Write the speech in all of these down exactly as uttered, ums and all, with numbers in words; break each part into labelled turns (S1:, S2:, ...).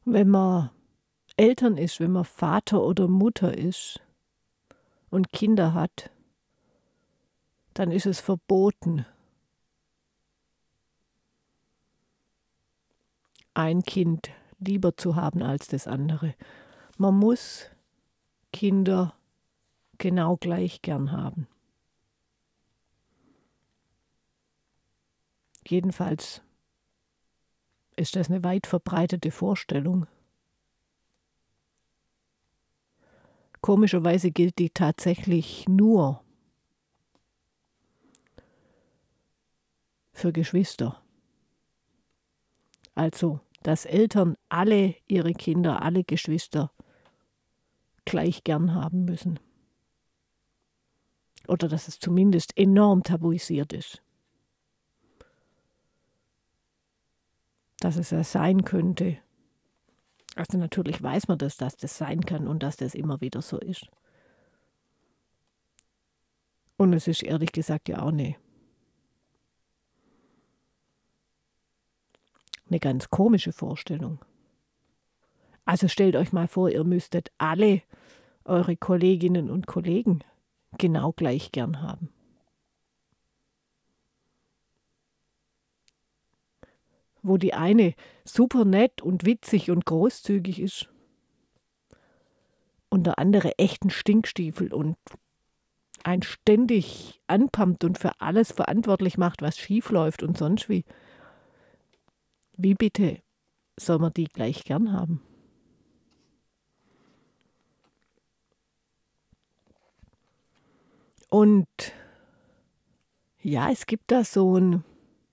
S1: Wenn man Eltern ist, wenn man Vater oder Mutter ist und Kinder hat, dann ist es verboten, ein Kind lieber zu haben als das andere. Man muss Kinder genau gleich gern haben. Jedenfalls ist das eine weit verbreitete Vorstellung. Komischerweise gilt die tatsächlich nur für Geschwister. Also, dass Eltern alle ihre Kinder, alle Geschwister gleich gern haben müssen. Oder dass es zumindest enorm tabuisiert ist. Dass es ja sein könnte. Also natürlich weiß man das, dass das sein kann und dass das immer wieder so ist. Und es ist ehrlich gesagt ja auch eine, eine ganz komische Vorstellung. Also stellt euch mal vor, ihr müsstet alle eure Kolleginnen und Kollegen genau gleich gern haben. Wo die eine super nett und witzig und großzügig ist und der andere echt ein Stinkstiefel und einen ständig anpumpt und für alles verantwortlich macht, was schief läuft und sonst wie. Wie bitte soll man die gleich gern haben? Und ja, es gibt da so ein,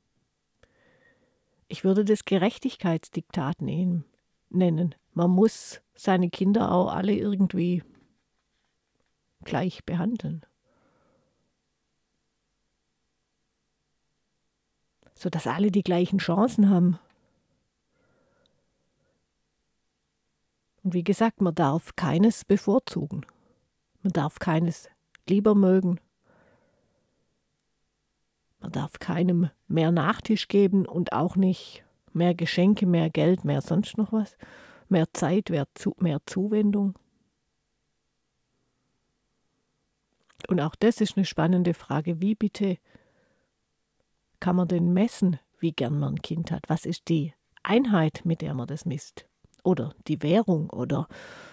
S1: ich würde das Gerechtigkeitsdiktat nehmen, nennen. Man muss seine Kinder auch alle irgendwie gleich behandeln. Sodass alle die gleichen Chancen haben. Und wie gesagt, man darf keines bevorzugen. Man darf keines lieber mögen. Man darf keinem mehr Nachtisch geben und auch nicht mehr Geschenke, mehr Geld, mehr sonst noch was. Mehr Zeit, mehr, Zu- mehr Zuwendung. Und auch das ist eine spannende Frage. Wie bitte kann man denn messen, wie gern man ein Kind hat? Was ist die Einheit, mit der man das misst? Oder die Währung? Oder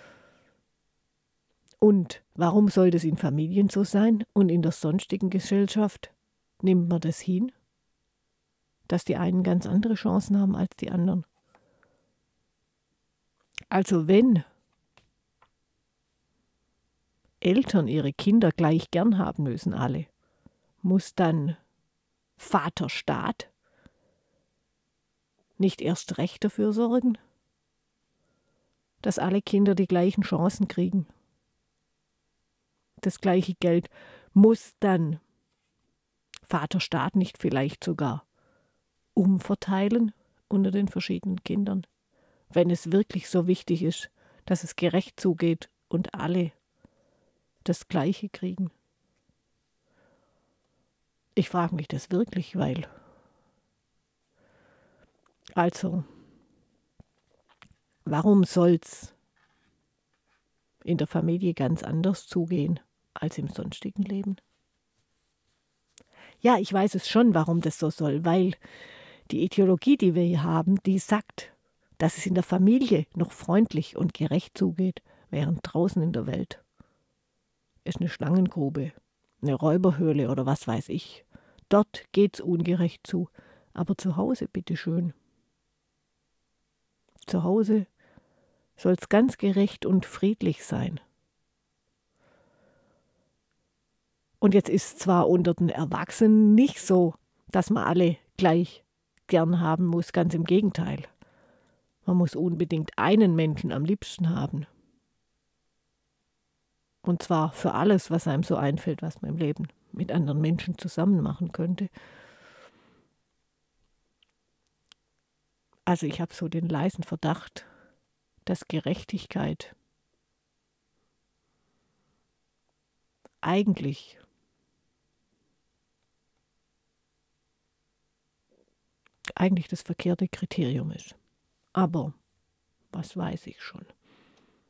S1: und warum soll das in Familien so sein und in der sonstigen Gesellschaft nimmt man das hin, dass die einen ganz andere Chancen haben als die anderen? Also wenn Eltern ihre Kinder gleich gern haben müssen, alle, muss dann Vaterstaat nicht erst recht dafür sorgen, dass alle Kinder die gleichen Chancen kriegen? Das gleiche Geld muss dann Vaterstaat nicht vielleicht sogar umverteilen unter den verschiedenen Kindern, wenn es wirklich so wichtig ist, dass es gerecht zugeht und alle das Gleiche kriegen? Ich frage mich das wirklich, weil also warum soll's in der Familie ganz anders zugehen als im sonstigen Leben? Ja, ich weiß es schon, warum das so soll, weil die Ideologie, die wir hier haben, die sagt, dass es in der Familie noch freundlich und gerecht zugeht, während draußen in der Welt ist eine Schlangengrube, eine Räuberhöhle oder was weiß ich. Dort geht's ungerecht zu, aber zu Hause bitteschön. Zu Hause soll's ganz gerecht und friedlich sein. Und jetzt ist zwar unter den Erwachsenen nicht so, dass man alle gleich gern haben muss, ganz im Gegenteil. Man muss unbedingt einen Menschen am liebsten haben. Und zwar für alles, was einem so einfällt, was man im Leben mit anderen Menschen zusammen machen könnte. Also ich habe so den leisen Verdacht, dass Gerechtigkeit eigentlich eigentlich das verkehrte Kriterium ist. Aber was weiß ich schon.